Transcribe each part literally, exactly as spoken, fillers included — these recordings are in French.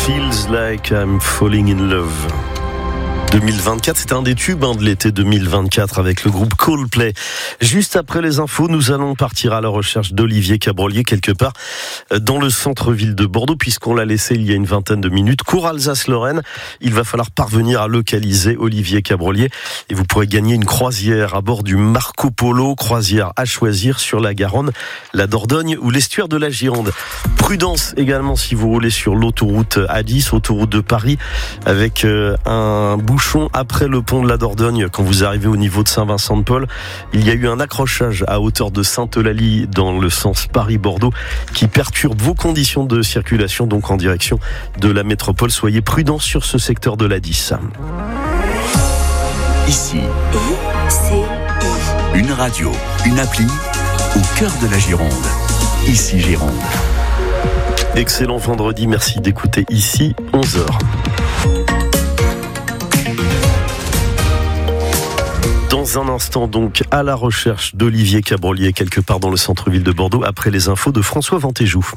Feels Like I'm Falling in Love. deux mille vingt-quatre, c'est un des tubes hein, de l'été deux mille vingt-quatre avec le groupe Coldplay. Juste après les infos, nous allons partir à la recherche d'Olivier Cabrolier quelque part dans le centre-ville de Bordeaux, puisqu'on l'a laissé il y a une vingtaine de minutes. Cours Alsace-Lorraine, il va falloir parvenir à localiser Olivier Cabrolier et vous pourrez gagner une croisière à bord du Marco Polo, croisière à choisir sur la Garonne, la Dordogne ou l'estuaire de la Gironde. Prudence également si vous roulez sur l'autoroute A dix, autoroute de Paris, avec euh, un bouchon après le pont de la Dordogne. Quand vous arrivez au niveau de Saint-Vincent-de-Paul, il y a eu un accrochage à hauteur de Sainte-Eulalie dans le sens Paris-Bordeaux qui perturbe vos conditions de circulation, donc en direction de la métropole. Soyez prudents sur ce secteur de l'A dix. Ici, I C I. Une radio, une appli au cœur de la Gironde. Ici Gironde. Excellent vendredi, merci d'écouter Ici, onze heures. Dans un instant donc, à la recherche d'Olivier Cabrolier, quelque part dans le centre-ville de Bordeaux, après les infos de François Ventéjou.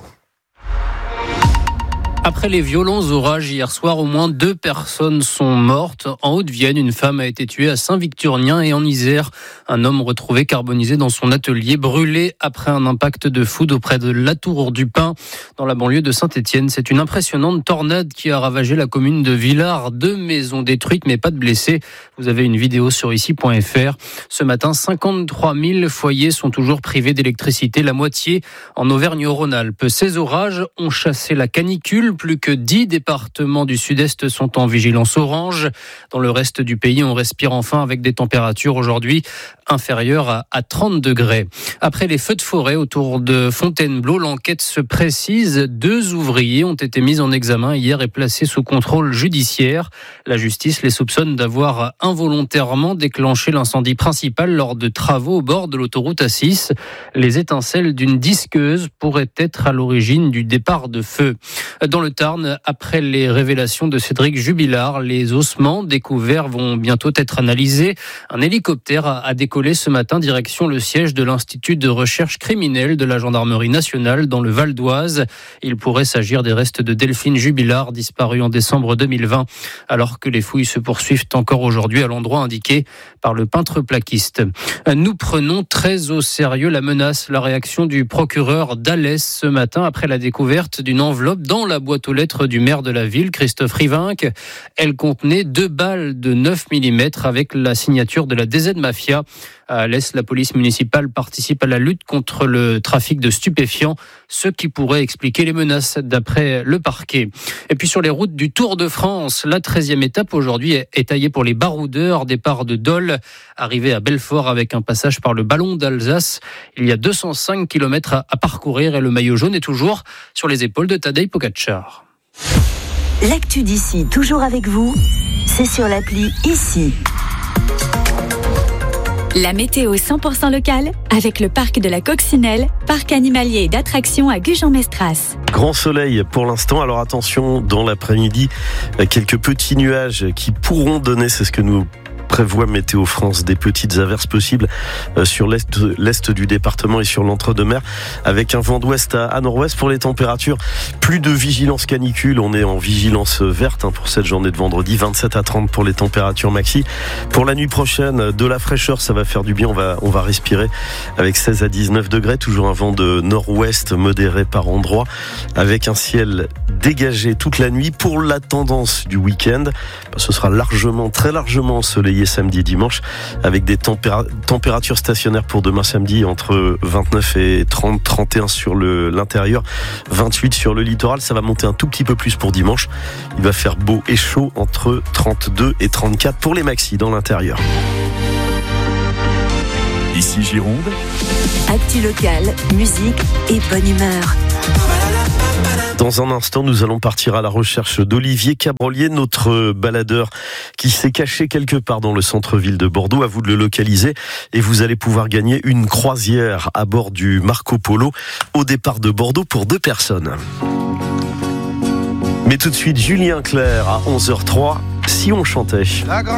Après les violents orages hier soir, au moins deux personnes sont mortes. En Haute-Vienne, une femme a été tuée à Saint-Victorien et en Isère, un homme retrouvé carbonisé dans son atelier, brûlé après un impact de foudre auprès de La Tour-du-Pin, dans la banlieue de Saint-Étienne. C'est une impressionnante tornade qui a ravagé la commune de Villars. Deux maisons détruites, mais pas de blessés. Vous avez une vidéo sur ici point f r. Ce matin, cinquante-trois mille foyers sont toujours privés d'électricité, la moitié en Auvergne-Rhône-Alpes. Ces orages ont chassé la canicule. Plus que dix départements du sud-est sont en vigilance orange. Dans le reste du pays, on respire enfin avec des températures aujourd'hui inférieures à trente degrés. Après les feux de forêt autour de Fontainebleau, l'enquête se précise. Deux ouvriers ont été mis en examen hier et placés sous contrôle judiciaire. La justice les soupçonne d'avoir involontairement déclenché l'incendie principal lors de travaux au bord de l'autoroute A six. Les étincelles d'une disqueuse pourraient être à l'origine du départ de feu. Dans le Tarn, après les révélations de Cédric Jubilard, les ossements découverts vont bientôt être analysés. Un hélicoptère a décollé ce matin direction le siège de l'Institut de recherche criminelle de la Gendarmerie nationale dans le Val d'Oise. Il pourrait s'agir des restes de Delphine Jubilard, disparue en décembre deux mille vingt, alors que les fouilles se poursuivent encore aujourd'hui à l'endroit indiqué par le peintre plaquiste. Nous prenons très au sérieux la menace, la réaction du procureur d'Alès ce matin après la découverte d'une enveloppe dans la boîte aux lettres du maire de la ville, Christophe Rivinc. Elle contenait deux balles de neuf millimètres avec la signature de la D Z Mafia. À Alès, la police municipale participe à la lutte contre le trafic de stupéfiants, ce qui pourrait expliquer les menaces d'après le parquet. Et puis sur les routes du Tour de France, la treizième étape aujourd'hui est taillée pour les baroudeurs, départ de Dole, arrivée à Belfort avec un passage par le Ballon d'Alsace. Il y a deux cent cinq kilomètres à parcourir et le maillot jaune est toujours sur les épaules de Tadej Pogačar. L'actu d'ici, toujours avec vous, c'est sur l'appli Ici. La météo cent pour cent locale avec le parc de la Coccinelle, parc animalier et d'attractions à Gujan-Mestras. Grand soleil pour l'instant, alors attention, dans l'après-midi, quelques petits nuages qui pourront donner, c'est ce que nous prévoit Météo France, des petites averses possibles sur l'est, l'est du département et sur l'entre-deux-mer, avec un vent d'ouest à, à nord-ouest. Pour les températures, plus de vigilance canicule, on est en vigilance verte hein, pour cette journée de vendredi, vingt-sept à trente pour les températures maxi. Pour la nuit prochaine, de la fraîcheur, ça va faire du bien, on va, on va respirer avec seize à dix-neuf degrés, toujours un vent de nord-ouest modéré par endroits, avec un ciel dégagé toute la nuit. Pour la tendance du week-end, ce sera largement, très largement ensoleillé samedi et dimanche, avec des tempéra- températures stationnaires pour demain samedi entre vingt-neuf et trente, trente et un sur le, l'intérieur, vingt-huit sur le littoral. Ça va monter un tout petit peu plus pour dimanche. Il va faire beau et chaud entre trente-deux et trente-quatre pour les maxis dans l'intérieur. Ici Gironde. Actu locale, musique et bonne humeur. Dans un instant, nous allons partir à la recherche d'Olivier Cabrolier, notre baladeur qui s'est caché quelque part dans le centre-ville de Bordeaux. À vous de le localiser et vous allez pouvoir gagner une croisière à bord du Marco Polo au départ de Bordeaux pour deux personnes. Mais tout de suite, Julien Clerc à onze heures zéro trois, Si on chantait.